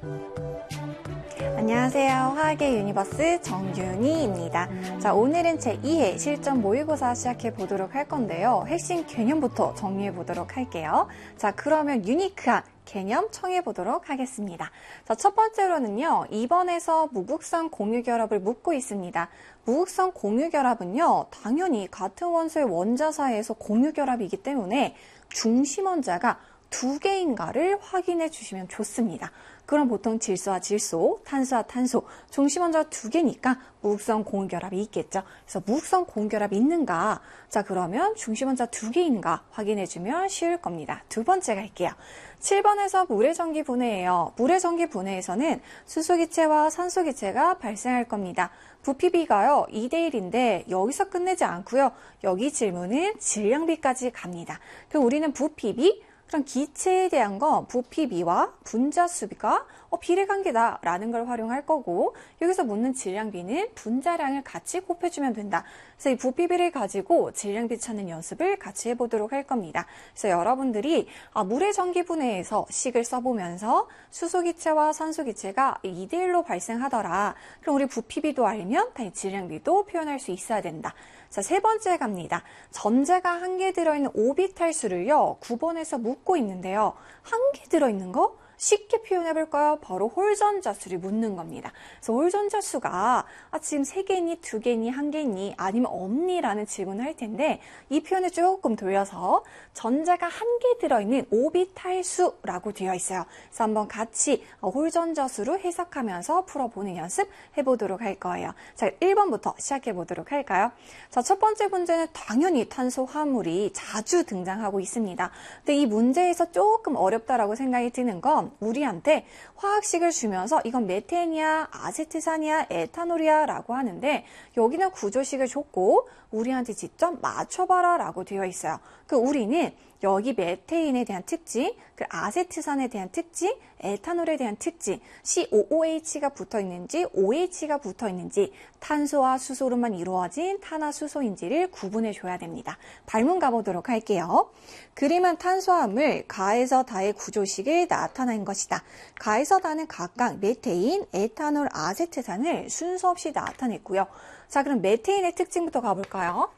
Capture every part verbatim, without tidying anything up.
안녕하세요. 화학의 유니버스 정윤희입니다. 자, 오늘은 제이 회 실전 모의고사 시작해 보도록 할 건데요. 핵심 개념부터 정리해 보도록 할게요. 자, 그러면 유니크한 개념 청해 보도록 하겠습니다. 자, 첫 번째로는요. 이 번에서 무극성 공유결합을 묻고 있습니다. 무극성 공유결합은요. 당연히 같은 원소의 원자 사이에서 공유결합이기 때문에 중심 원자가 두 개인가를 확인해 주시면 좋습니다. 그럼 보통 질소와 질소, 탄소와 탄소, 중심 원자가 두 개니까 무극성 공유결합이 있겠죠. 그래서 무극성 공유결합이 있는가? 자, 그러면 중심 원자 두 개인가 확인해 주면 쉬울 겁니다. 두 번째 갈게요. 칠 번에서 물의 전기 분해예요. 물의 전기 분해에서는 수소기체와 산소기체가 발생할 겁니다. 부피비가요 이 대 일인데 여기서 끝내지 않고요. 여기 질문은 질량비까지 갑니다. 그럼 우리는 부피비, 그럼 기체에 대한 건 부피비와 분자수비가 어, 비례관계다라는 걸 활용할 거고, 여기서 묻는 질량비는 분자량을 같이 곱해주면 된다. 그래서 이 부피비를 가지고 질량비 찾는 연습을 같이 해보도록 할 겁니다. 그래서 여러분들이 아, 물의 전기 분해에서 식을 써보면서 수소기체와 산소기체가 이 대 일로 발생하더라. 그럼 우리 부피비도 알면 당연히 질량비도 표현할 수 있어야 된다. 자, 세 번째 갑니다. 전제가 한 개 들어있는 오비탈 수를요, 구 번에서 묻고 있는데요. 한 개 들어있는 거? 쉽게 표현해볼까요? 바로 홀전자 수를 묻는 겁니다. 그래서 홀전자 수가 아, 지금 세 개니, 두 개니, 한 개니, 아니면 없니? 라는 질문을 할 텐데 이 표현을 조금 돌려서 전자가 한 개 들어있는 오비탈 수라고 되어 있어요. 그래서 한번 같이 홀전자 수로 해석하면서 풀어보는 연습 해보도록 할 거예요. 자, 일 번부터 시작해보도록 할까요? 자, 첫 번째 문제는 당연히 탄소 화물이 자주 등장하고 있습니다. 근데 이 문제에서 조금 어렵다라고 생각이 드는 건 우리한테 화학식을 주면서 이건 메테인이야, 아세트산이야, 에탄올이야 라고 하는데 여기는 구조식을 줬고 우리한테 직접 맞춰봐라 라고 되어 있어요. 그 우리는 여기 메테인에 대한 특징, 그 아세트산에 대한 특징, 에탄올에 대한 특징, 씨 오 오 에이치가 붙어 있는지, 오 에이치가 붙어 있는지, 탄소와 수소로만 이루어진 탄화수소인지를 구분해 줘야 됩니다. 발문 가보도록 할게요. 그림은 탄소화물 가에서 다의 구조식을 나타낸 것이다. 가에서 다는 각각 메테인, 에탄올, 아세트산을 순서 없이 나타냈고요. 자, 그럼 메테인의 특징부터 가볼까요?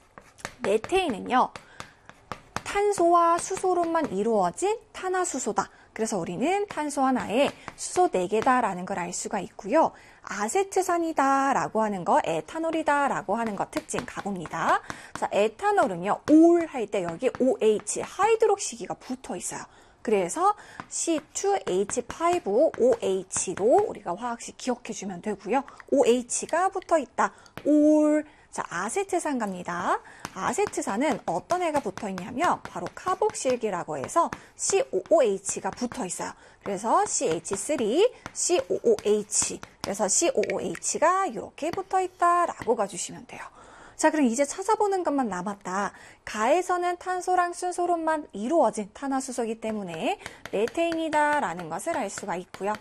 메테인은요. 탄소와 수소로만 이루어진 탄화수소다. 그래서 우리는 탄소 하나에 수소 네 개다라는 걸 알 수가 있고요. 아세트산이다라고 하는 거, 에탄올이다라고 하는 거 특징 가봅니다. 자, 에탄올은요. 올 할 때 여기 오 에이치, 하이드록시기가 붙어 있어요. 그래서 씨 투 에이치 파이브 오 에이치로 우리가 화학식 기억해주면 되고요. 오 에이치가 붙어 있다. 올. 자, 아세트산 갑니다. 아세트산은 어떤 애가 붙어 있냐면 바로 카복실기라고 해서 씨 오 오 에이치가 붙어 있어요. 그래서 씨 에이치 쓰리, 씨 오 오 에이치. 그래서 씨 오 오 에이치가 이렇게 붙어 있다라고 가주시면 돼요. 자, 그럼 이제 찾아보는 것만 남았다. 가에서는 탄소랑 수소로만 이루어진 탄화수소이기 때문에 메테인이다라는 것을 알 수가 있고요.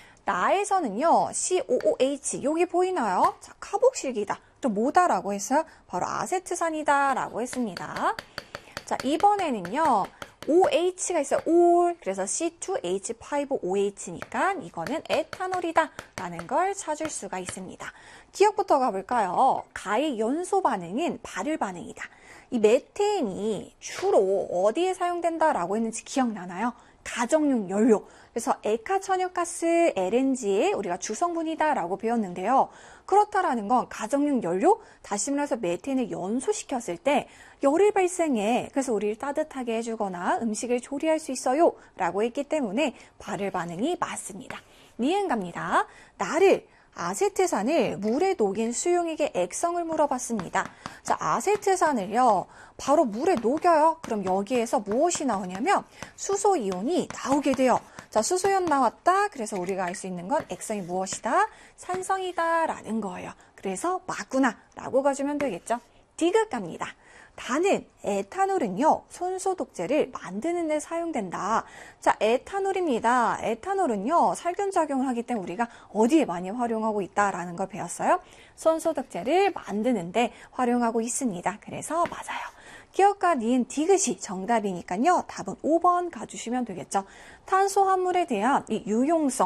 나에서는요, 씨 오 오 에이치, 여기 보이나요? 자, 카복실기다. 또 뭐다라고 했어요? 바로 아세트산이다라고 했습니다. 자, 이번에는요, 오 에이치가 있어요. 올. 그래서 씨 투 에이치 파이브 오 에이치니까 이거는 에탄올이다라는 걸 찾을 수가 있습니다. 기억부터 가볼까요? 가의 연소 반응은 발열 반응이다. 이 메테인이 주로 어디에 사용된다라고 했는지 기억나나요? 가정용 연료. 그래서 액화천연가스 엘엔지의 우리가 주성분이다라고 배웠는데요. 그렇다라는 건 가정용 연료, 다시 말해서 메테인을 연소시켰을 때 열이 발생해. 그래서 우리를 따뜻하게 해주거나 음식을 조리할 수 있어요 라고 했기 때문에 발열 반응이 맞습니다. 니은 갑니다. 나를 아세트산을 물에 녹인 수용액의 액성을 물어봤습니다. 자, 아세트산을요, 바로 물에 녹여요. 그럼 여기에서 무엇이 나오냐면 수소이온이 나오게 돼요. 자, 수소이온 나왔다. 그래서 우리가 알 수 있는 건 액성이 무엇이다? 산성이다 라는 거예요. 그래서 맞구나 라고 가주면 되겠죠. 디귿 갑니다. 다는 에탄올은요, 손소 독재를 만드는 데 사용된다. 자, 에탄올입니다. 에탄올은요, 살균작용을 하기 때문에 우리가 어디에 많이 활용하고 있다라는 걸 배웠어요? 손소 독재를 만드는데 활용하고 있습니다. 그래서 맞아요. 기억과 니은 디귿이 정답이니까요. 답은 오 번 가주시면 되겠죠. 탄소화물에 대한 이 유용성,